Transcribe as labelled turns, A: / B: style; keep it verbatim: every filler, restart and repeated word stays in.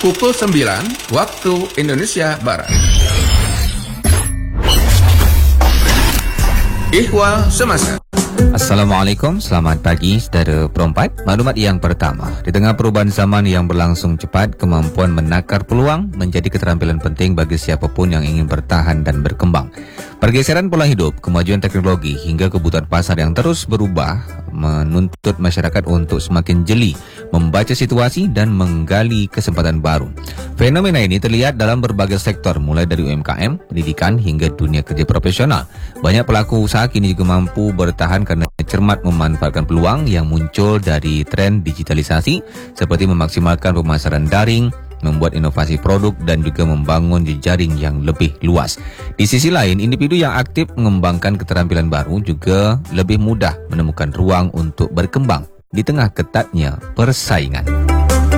A: pukul sembilan waktu Indonesia Barat. Ihwal Semasa.
B: Assalamualaikum, selamat pagi saudara perempat. Maklumat yang pertama, di tengah perubahan zaman yang berlangsung cepat, kemampuan menakar peluang menjadi keterampilan penting bagi siapapun yang ingin bertahan dan berkembang. Pergeseran pola hidup, kemajuan teknologi hingga kebutuhan pasar yang terus berubah menuntut masyarakat untuk semakin jeli membaca situasi dan menggali kesempatan baru. Fenomena ini terlihat dalam berbagai sektor, mulai dari U M K M, pendidikan hingga dunia kerja profesional. Banyak pelaku usaha kini juga mampu bertahan karena cermat memanfaatkan peluang yang muncul dari tren digitalisasi, seperti memaksimalkan pemasaran daring, membuat inovasi produk dan juga membangun jejaring yang lebih luas. Di sisi lain, individu yang aktif mengembangkan keterampilan baru juga lebih mudah menemukan ruang untuk berkembang di tengah ketatnya persaingan.